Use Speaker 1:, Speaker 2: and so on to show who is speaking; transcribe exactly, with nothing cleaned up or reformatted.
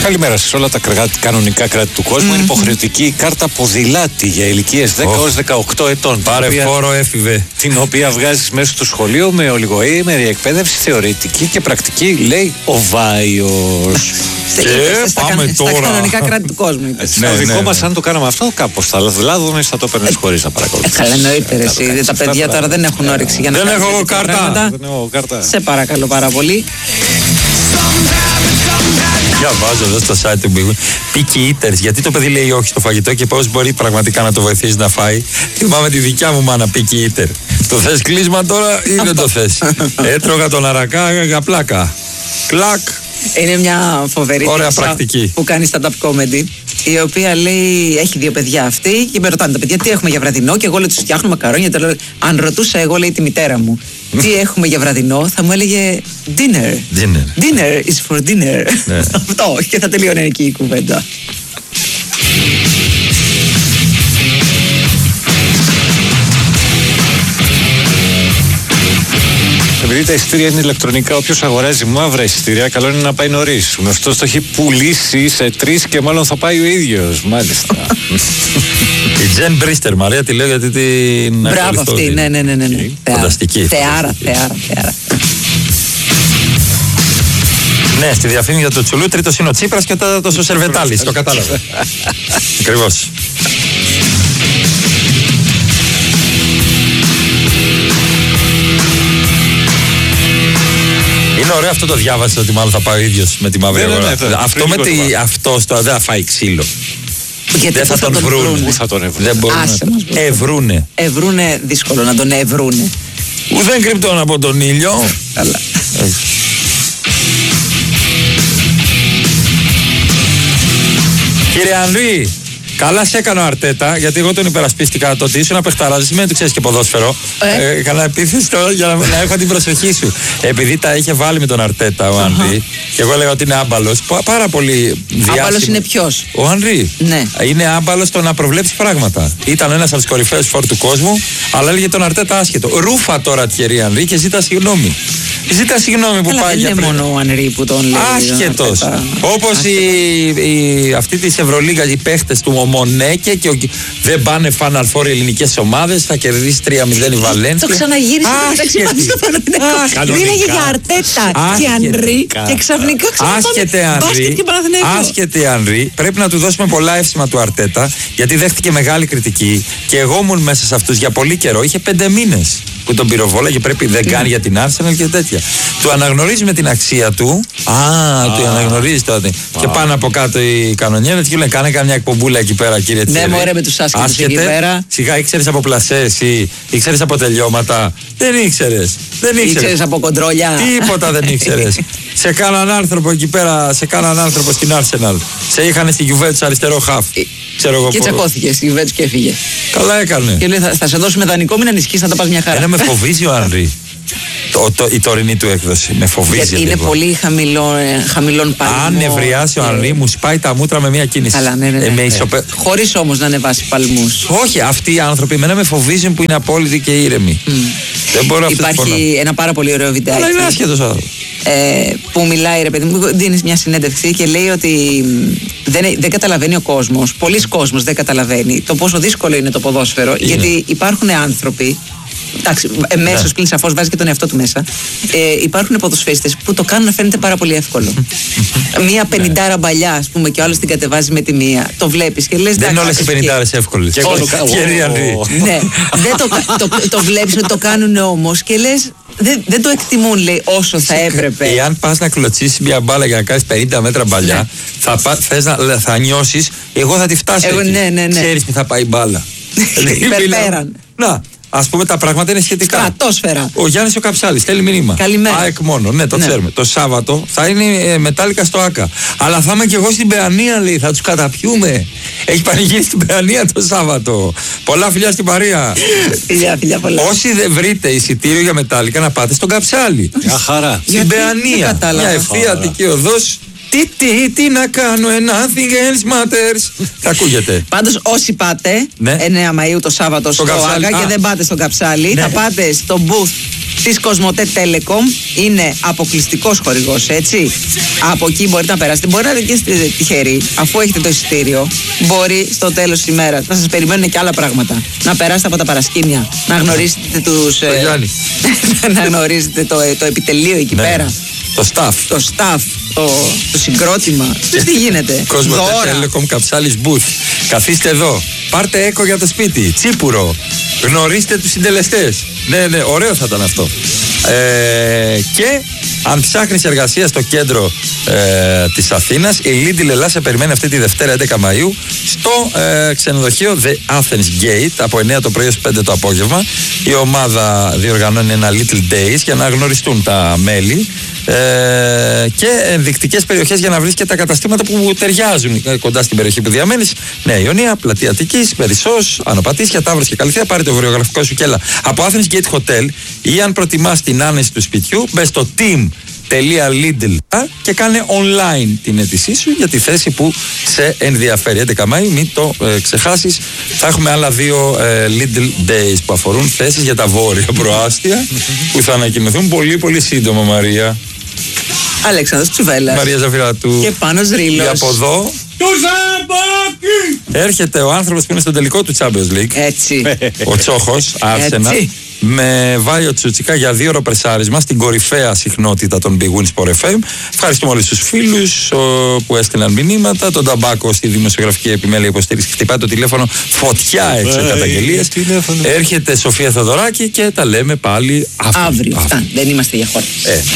Speaker 1: Καλημέρα σε όλα τα κανονικά κράτη του κόσμου. Mm-hmm. Είναι υποχρεωτική η κάρτα ποδηλάτη για ηλικίες δέκα έως δεκαοκτώ ετών.
Speaker 2: Πάρε οποία, φόρο, έφηβε.
Speaker 1: Την οποία βγάζεις μέσα στο σχολείο με ολιγοή, με διεκπαίδευση θεωρητική και πρακτική, λέει ο Βάιος.
Speaker 2: Και πάμε
Speaker 3: στα,
Speaker 2: τώρα.
Speaker 3: Στα κανονικά κράτη του κόσμου.
Speaker 1: Στο ναι, δικό ναι, μας, ναι. αν το κάναμε αυτό, κάπως θα λαδώνες, θα το παίρνεις χωρίς να παρακολουθείς.
Speaker 3: Ε, καλά, εννοείται ρε εσύ. Τα παιδιά τώρα δεν έχουν όρεξη για να
Speaker 2: δεν έχω κάρτα.
Speaker 1: κάρτα.
Speaker 3: Σε παρακαλώ πάρα πολύ.
Speaker 2: Για βάζω εδώ στο site του Big Picky Eaters. Γιατί το παιδί λέει όχι στο φαγητό και πώς μπορεί πραγματικά να το βοηθήσει να φάει. Θυμάμαι τη δικιά μου μάνα Picky Eater. Το θες κλείσμα τώρα ή δεν το θες? Έτρωγα τον αρακά για πλάκα. Κλακ.
Speaker 3: Είναι μια φοβερή
Speaker 2: πρακτική
Speaker 3: που κάνει stand-up comedy, η οποία λέει, έχει δύο παιδιά αυτή και με ρωτάνε τα παιδιά τι έχουμε για βραδινό και εγώ λέω τους φτιάχνω μακαρόνια. Λέω, αν ρωτούσα εγώ, λέει, τη μητέρα μου τι έχουμε για βραδινό, θα μου έλεγε dinner.
Speaker 2: Dinner,
Speaker 3: dinner is for dinner. Ναι. Αυτό και θα τελειώνει εκεί η κουβέντα.
Speaker 1: Επειδή τα εισιτήρια είναι ηλεκτρονικά, όποιος αγοράζει μαύρα εισιτήρια, καλό είναι να πάει νωρίς. Ο γνωστός το έχει πουλήσει σε τρεις και μάλλον θα πάει ο ίδιος. Μάλιστα.
Speaker 2: Η Τζεν Μπρίστερ, Μαρία, τη λέω γιατί την.
Speaker 3: Μπράβο αυτή, ναι, ναι, ναι, ναι.
Speaker 2: Φανταστική.
Speaker 3: Θεάρα, θεάρα, θεάρα.
Speaker 2: Ναι, στη διαφήμιση για το Τσουλού, τρίτος είναι ο Τσίπρας και ο τέταρτος ο Σερβετάλης. Το κατάλαβα. Ακριβώς. Είναι ωραίο αυτό, το διάβασα ότι μάλλον θα πάει ο ίδιος με τη μαύρη αγορά. Αυτό με τη, αυτός τώρα δεν θα φάει ξύλο.
Speaker 3: Γιατί
Speaker 2: δεν θα τον, τον βρουν.
Speaker 1: Πού θα τον ευρούν?
Speaker 2: Δεν μπορούν
Speaker 3: Άσε
Speaker 2: να
Speaker 3: μας,
Speaker 2: ευρούνε.
Speaker 3: Ευρούνε, δύσκολο να τον ευρούνε.
Speaker 2: Ουδέν κρυπτών από τον ήλιο.
Speaker 3: Καλά.
Speaker 2: Κύριε Ανδρή, καλά σε έκανε ο Αρτέτα, γιατί εγώ τον υπερασπίστηκα τότε. Ήσουν απεχταράζει, σημαίνει ότι ξέρει και ποδόσφαιρο. Ε. Ε, καλά, επίθεση τώρα για να, να έχω την προσοχή σου. Επειδή τα είχε βάλει με τον Αρτέτα ο Ανδρή, uh-huh. και εγώ έλεγα ότι είναι άμπαλος. Πάρα πολύ διάσημο.
Speaker 3: Άμπαλος είναι ποιος?
Speaker 2: Ο Ανδρή.
Speaker 3: Ναι.
Speaker 2: Είναι άμπαλος στο να προβλέψει πράγματα. Ήταν ένας από τους κορυφαίους φόρ του κόσμου, αλλά έλεγε τον Αρτέτα άσχετο. Ρούφα τώρα Τιερί Ανδρή και ζήτα συγγνώμη. Ζήτα συγγνώμη που
Speaker 3: Έλα,
Speaker 2: πάει για
Speaker 3: πριν. Δεν είναι μόνο ο Ανρί που τον λέει.
Speaker 2: Άσχετος. Όπως αυτή τη Ευρωλίγα, οι παίχτες του Μονέκε και ο, δεν πάνε Final Four οι ελληνικές ομάδες, θα κερδίσει τρία μηδέν η Βαλένθια.
Speaker 3: Το ξαναγύρισε το μεταξύ στο Παναθηναϊκό. Μίλαγε για Αρτέτα και Ανρί και ξαφνικά ξαναπάμε μπάσκετ και Παναθηναϊκό.
Speaker 2: Άσχετε Ανρί, πρέπει να του δώσουμε πολλά εύσημα του Αρτέτα, γιατί δέχτηκε μεγάλη κριτική και εγώ ήμουν μέσα σε αυτούς για πολύ καιρό. Είχε πέντε μήνες που τον πυροβόλαγε, πρέπει δεν κάνει για την Arsenal και τέτοια. Του αναγνωρίζουμε την αξία του. Α, ah. του αναγνωρίζει τότε. Ah. Και πάνω από κάτω οι κανονιέρες και λένε: κάνε καμιά εκπομπούλα εκεί πέρα, κύριε Τσέρι.
Speaker 3: Ναι, μωρέ με τους άσχετους εκεί πέρα.
Speaker 2: Σιγά, ήξερες από πλασέ, εσύ, ήξερες από τελειώματα. Δεν ήξερες. Δεν ήξερες.
Speaker 3: Ήξερες από κοντρόλια.
Speaker 2: Τίποτα δεν ήξερες. Σε κάναν άνθρωπο εκεί πέρα, σε κάναν άνθρωπο στην Arsenal. Σε είχαν στη Juventus αριστερό χαφ.
Speaker 3: Και τσακώθηκε στη Juventus και έφυγε.
Speaker 2: Καλά έκανε.
Speaker 3: Και λέει: θα, θα σε δώσουμε δανεικό, μην ανησυχείς, θα τα πας μια χαρά.
Speaker 2: Ένα με φοβίζει ο Ανρί. Το, το, η τωρινή του έκδοση με φοβίζει.
Speaker 3: Γιατί είναι
Speaker 2: λίγο. Πολύ
Speaker 3: χαμηλό, χαμηλών παλμών.
Speaker 2: Αν νευριάσει ο Ανρί, μου σπάει τα μούτρα με μια κίνηση.
Speaker 3: Καλά, ναι, ναι, ναι.
Speaker 2: Ε, ισοπε...
Speaker 3: Χωρίς όμως να ανεβάσει παλμούς.
Speaker 2: Όχι, αυτοί οι άνθρωποι εμένα με φοβίζουν που είναι απόλυτοι και ήρεμοι. Mm. Δεν μπορώ να
Speaker 3: Υπάρχει ένα πάρα πολύ ωραίο βιντεάκι.
Speaker 2: Αλλά είναι άσχετος άνθρωπος.
Speaker 3: Ε, που μιλάει, ρε παιδί μου, δίνει μια συνέντευξη και λέει ότι δεν, δεν καταλαβαίνει ο κόσμος. Πολλοί κόσμος δεν καταλαβαίνει το πόσο δύσκολο είναι το ποδόσφαιρο. Είναι. Γιατί υπάρχουν άνθρωποι. Εντάξει, εμέσως ναι. πλην σαφώς βάζει και τον εαυτό του μέσα. Ε, υπάρχουν ποδοσφαιριστές που το κάνουν να φαίνεται πάρα πολύ εύκολο. Μία πενηντάρα μπαλιά, ας πούμε, και ο άλλος την κατεβάζει με τη μία. Το βλέπεις και λες.
Speaker 2: Δεν είναι όλες οι πενηντάρες εύκολες.
Speaker 1: Και εγώ το κάνω.
Speaker 3: Ναι, δεν το, το, το, το βλέπεις ότι το κάνουν όμως και λες. Δεν, δεν το εκτιμούν, λέει, όσο θα έπρεπε.
Speaker 2: Εάν πας να κλωτσίσεις μια μπάλα για να κάνεις πενήντα μέτρα μπαλιά, ναι. θα, πά, θες να, θα νιώσεις, εγώ θα τη φτάσω. Εγώ, εκεί. Ναι, ναι, ναι. Ξέρεις που θα πάει η μπάλα.
Speaker 3: Υπερπέραν.
Speaker 2: Να. Ας πούμε τα πράγματα είναι σχετικά.
Speaker 3: Στρατόσφαιρα.
Speaker 2: Ο Γιάννης ο Καψάλης στέλνει μήνυμα.
Speaker 3: Καλημέρα.
Speaker 2: ΑΕΚ μόνο, ναι, το ναι. ξέρουμε. Το Σάββατο θα είναι ε, μετάλλικα στο ΆΚΑ. Αλλά θα είμαι και εγώ στην Παιανία, λέει, θα τους καταπιούμε. Έχει πανηγύρι στην Παιανία το Σάββατο. Πολλά φιλιά στην Παρία.
Speaker 3: Φιλιά, φιλιά πολλά.
Speaker 2: Όσοι δεν βρείτε εισιτήριο για μετάλλικα, να πάτε στον Καψάλη.
Speaker 1: Μια χαρά.
Speaker 2: Στην Παιανία. Μια ευθεία Αττική οδός. Τι, τι, τι να κάνω, nothing else matters. Θα ακούγεται.
Speaker 3: Πάντως όσοι πάτε,
Speaker 2: ναι.
Speaker 3: εννέα Μαΐου το Σάββατο στο ΆΚΑ και δεν πάτε στον Καψάλη, ναι. θα πάτε στο booth της Κοσμοτέ Telecom. Είναι αποκλειστικός χορηγός, έτσι. Από εκεί μπορείτε να περάσετε. Μπορεί να είστε τυχεροί, αφού έχετε το εισιτήριο. Μπορεί στο τέλος της ημέρας να σας περιμένουν και άλλα πράγματα. Να περάσετε από τα παρασκήνια, να γνωρίσετε τους.
Speaker 2: Το Γιάννη.
Speaker 3: να γνωρίσετε το, το επιτελείο εκεί
Speaker 2: Ναι.
Speaker 3: πέρα.
Speaker 2: Το staff.
Speaker 3: Το staff, το, το συγκρότημα. Τι γίνεται.
Speaker 2: Κοσμοτέ
Speaker 3: Δώρα.
Speaker 2: Telecom Καψάλης Booth. Καθίστε εδώ. Πάρτε έκο για το σπίτι. Τσίπουρο. Γνωρίστε τους συντελεστές. Ναι, ναι, ωραίο θα ήταν αυτό. Ε, και αν ψάχνεις εργασία στο κέντρο ε, της Αθήνας, η Lidl Ελλάς σε περιμένει αυτή τη Δευτέρα έντεκα Μαΐου στο ε, ξενοδοχείο The Athens Gate από εννιά το πρωί έως πέντε το απόγευμα. Η ομάδα διοργανώνει ένα Little Days για να γνωριστούν τα μέλη ε, και ενδεικτικές περιοχές για να βρεις και τα καταστήματα που ταιριάζουν ε, κοντά στην περιοχή που διαμένεις. Νέα Ιωνία, Πλατεία Αττικής, Περισσός, Άνω Πατήσια, Ταύρος και Καλυθέα. Πάρε το βιογραφικό σου κέλα από Athens Gate Hotel ή αν προτιμάς την άνεση του σπιτιού, μπες στο team.lidl και κάνε online την αίτησή σου για τη θέση που σε ενδιαφέρει. έντεκα Μαΐου, μην το ε, ξεχάσεις. Θα έχουμε άλλα δύο ε, Lidl Days που αφορούν θέσεις για τα βόρεια προάστια που θα ανακοινωθούν πολύ πολύ σύντομα, Μαρία.
Speaker 3: Αλέξανδρος Τσουβέλλας.
Speaker 2: Μαρία Ζαφυρατού.
Speaker 3: Και Πάνος Ρήλος.
Speaker 2: Και από εδώ έρχεται ο άνθρωπος που είναι στο τελικό του Champions League.
Speaker 3: Έτσι.
Speaker 2: Ο Τσόχος, Arsenal.
Speaker 3: Έτσι.
Speaker 2: Με Βάιο Τσουτσικά για δύο ώρο πρεσάρισμα στην κορυφαία συχνότητα των Big Win Sport εφ εμ. Ευχαριστούμε όλους τους φίλους ο, που έστειλαν μηνύματα. Τον Ταμπάκο στη δημοσιογραφική επιμέλεια υποστήριξη. Χτυπάει το τηλέφωνο, φωτιά έξω καταγγελίες. Έρχεται Σοφία Θεοδωράκη και τα λέμε πάλι αύριο.
Speaker 3: Αύριο. Αυτά. Δεν είμαστε για χώρα.
Speaker 2: Ε.